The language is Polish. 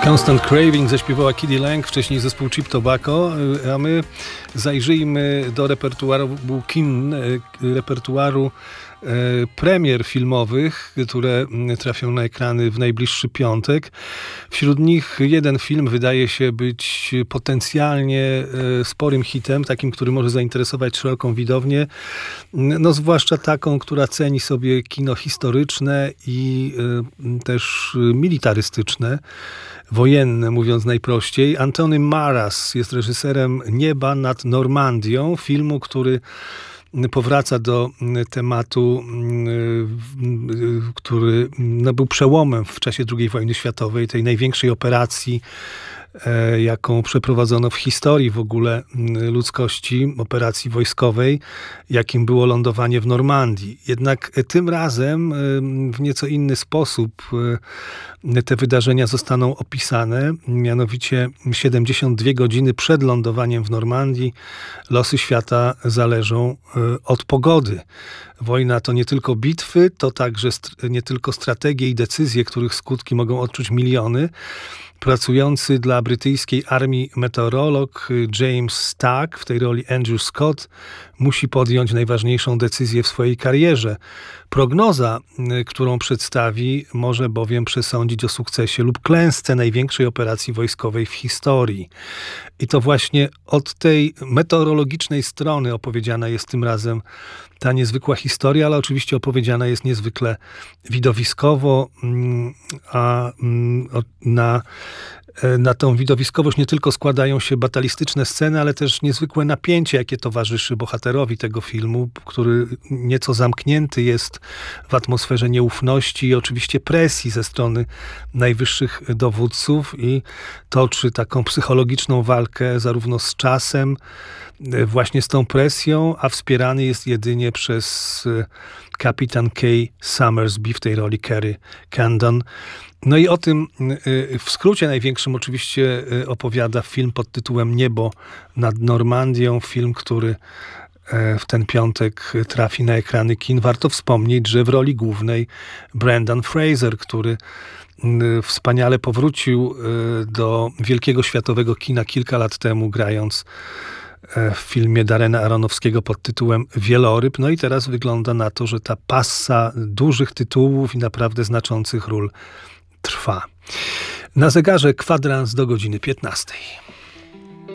Constant Craving zaśpiewała K.D. Lang, wcześniej zespół Cheap Tobacco, a my zajrzyjmy do repertuaru premier filmowych, które trafią na ekrany w najbliższy piątek. Wśród nich jeden film wydaje się być potencjalnie sporym hitem, takim, który może zainteresować szeroką widownię, no zwłaszcza taką, która ceni sobie kino historyczne i też militarystyczne, wojenne, mówiąc najprościej. Antony Maras jest reżyserem Nieba nad Normandią, filmu, który powraca do tematu, który był przełomem w czasie II wojny światowej, tej największej operacji, jaką przeprowadzono w historii w ogóle ludzkości, operacji wojskowej, jakim było lądowanie w Normandii. Jednak tym razem w nieco inny sposób te wydarzenia zostaną opisane, mianowicie 72 godziny przed lądowaniem w Normandii losy świata zależą od pogody. Wojna to nie tylko bitwy, to także nie tylko strategie i decyzje, których skutki mogą odczuć miliony. Pracujący dla brytyjskiej armii meteorolog James Stack, w tej roli Andrew Scott, musi podjąć najważniejszą decyzję w swojej karierze. Prognoza, którą przedstawi, może bowiem przesądzić o sukcesie lub klęsce największej operacji wojskowej w historii. I to właśnie od tej meteorologicznej strony opowiedziana jest tym razem ta niezwykła historia, ale oczywiście opowiedziana jest niezwykle widowiskowo, a na tą widowiskowość nie tylko składają się batalistyczne sceny, ale też niezwykłe napięcie, jakie towarzyszy bohaterowi tego filmu, który nieco zamknięty jest w atmosferze nieufności i oczywiście presji ze strony najwyższych dowódców i toczy taką psychologiczną walkę zarówno z czasem, właśnie z tą presją, a wspierany jest jedynie przez kapitan Kay Summersby, w tej roli Kerry Condon. No i o tym w skrócie największym oczywiście opowiada film pod tytułem Niebo nad Normandią. Film, który w ten piątek trafi na ekrany kin. Warto wspomnieć, że w roli głównej Brendan Fraser, który wspaniale powrócił do wielkiego światowego kina kilka lat temu, grając w filmie Darrena Aronofskiego pod tytułem Wieloryb. No i teraz wygląda na to, że ta passa dużych tytułów i naprawdę znaczących ról trwa. Na zegarze kwadrans do godziny 15.